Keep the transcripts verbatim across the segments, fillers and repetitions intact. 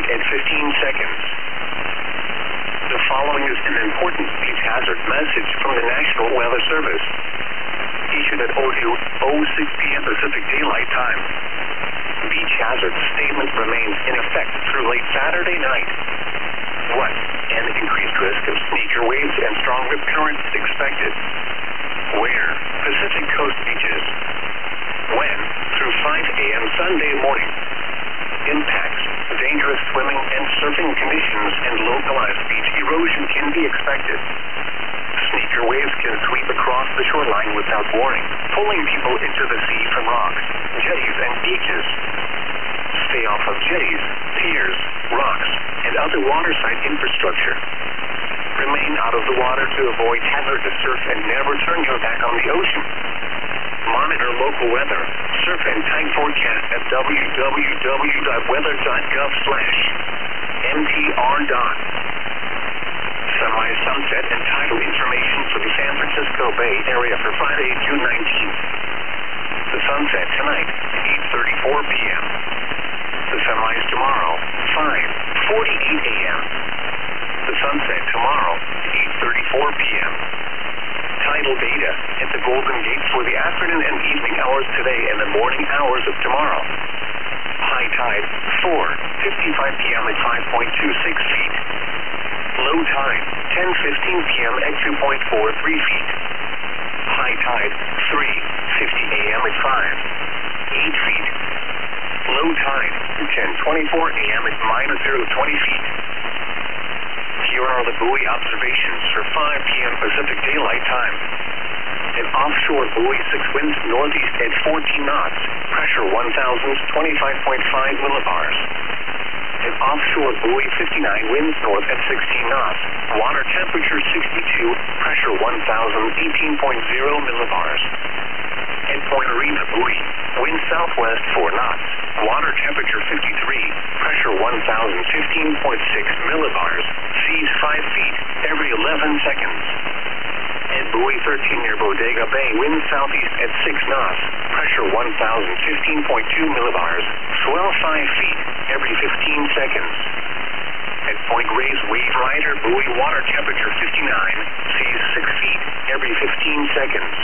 feet at fifteen seconds. The following is an important beach hazard message from the National Weather Service. Issued at oh two oh six p m Pacific Daylight Time. Beach hazard statement remains in effect through late Saturday night. one. An increased risk of sneaker waves and strong rip currents expected. Where? Pacific Coast beaches. When? Through five a m Sunday morning. Impacts. Dangerous swimming and surfing conditions and localized beach erosion can be expected. Sneaker waves can sweep across the shoreline without warning, pulling people into the sea from rocks, jetties, and beaches. Stay off of jetties, piers, rocks, and other waterside infrastructure. Remain out of the water to avoid hazardous surf and never turn your back on the ocean. Monitor local weather, surf and tide forecast at w w w dot weather dot gov slash m t r dot. Sunrise, sunset, and tidal information for the San Francisco Bay Area for Friday, June nineteenth. The sunset tonight, eight thirty-four p m The sunrise tomorrow, five forty-eight a m The sunset tomorrow, eight thirty-four p m Tidal data at the Golden Gate for the afternoon and evening hours today and the morning hours of tomorrow. High tide, four fifty-five p m at five point two six feet. Low tide, ten fifteen p m at two point four three feet. High tide, three fifty a m at five, eight feet. Low tide, ten twenty-four a m at minus zero twenty feet. Here are the buoy observations for five p m Pacific Daylight Time. An offshore buoy, six winds northeast at fourteen knots, pressure one thousand twenty-five point five millibars. An offshore buoy, fifty-nine, winds north at sixteen knots, water temperature sixty-two, pressure one thousand eighteen point zero millibars. At Point Arena buoy, wind southwest four knots, water temperature fifty-three, pressure one thousand fifteen point six millibars, seas five feet every eleven seconds. At buoy thirteen near Bodega Bay, wind southeast at six knots, pressure one thousand fifteen point two millibars, swell five feet every fifteen seconds. At Point Reyes Wave Rider buoy, water temperature fifty-nine, seas six feet every fifteen seconds.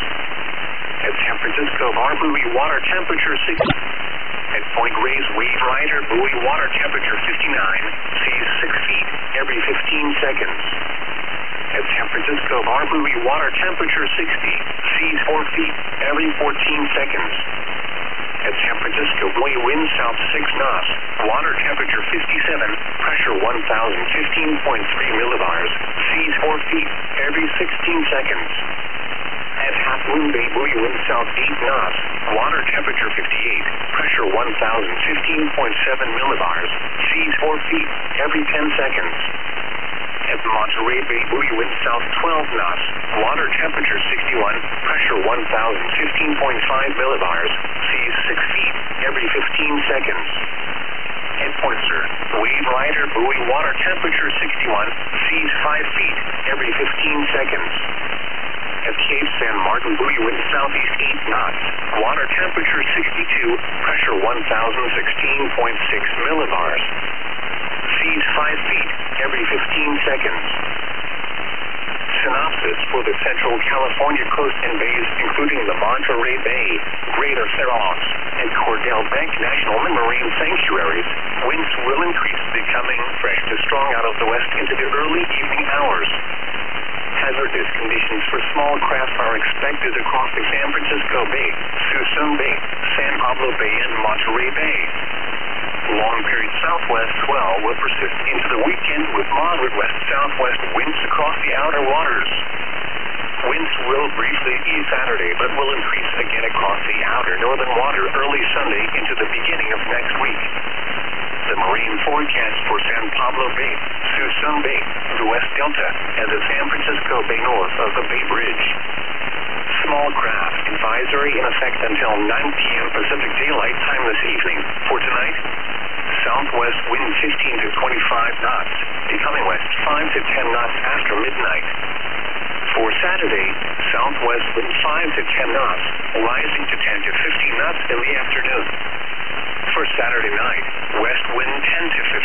At San Francisco Bar buoy, water temperature six. At Point Reyes Wave Rider buoy, water temperature fifty-nine, seas six feet every fifteen seconds. At San Francisco Bar buoy, water temperature sixty, seas four feet every fourteen seconds. At San Francisco buoy, wind south six knots, water temperature fifty-seven, pressure one thousand fifteen point three millibars, seas four feet every sixteen seconds. At Half Moon Bay buoy, wind south eight knots, water temperature fifty-eight, pressure one thousand fifteen point seven millibars, seas four feet every ten seconds. At Monterey Bay buoy, wind south twelve knots, water temperature sixty-one, pressure one thousand fifteen point five millibars, seas six feet every fifteen seconds. At Point Sur, Wave Rider buoy, water temperature sixty-one, seas five feet every fifteen seconds. At Cape San Martin buoy, wind southeast eight knots, water temperature sixty-two, pressure one thousand sixteen point six millibars. Seas five feet every fifteen seconds. Synopsis for the Central California coast and bays, including the Monterey Bay, Greater Fair Oaks, and Cordell Bank National Marine Sanctuaries. Winds will increase, becoming fresh to strong out of the west into the early evening hours. Hazardous conditions for small craft are expected across the San Francisco Bay, Suisun Bay, San Pablo Bay, and Monterey Bay. Long-period southwest swell will persist into the weekend with moderate west-southwest winds across the outer waters. Winds will briefly ease Saturday, but will increase again across the outer northern water early Sunday into the beginning of next week. The marine forecast for San Pablo Bay, Suisun Bay, the West Delta, and the San Francisco Bay north of the Bay Bridge. Small craft advisory in effect until nine p m Pacific Daylight Time this evening. For tonight, southwest wind fifteen to twenty-five knots, becoming west five to ten knots after midnight. For Saturday, southwest wind five to ten knots, rising to ten to fifteen knots in the afternoon. For Saturday night, west wind ten to fifteen.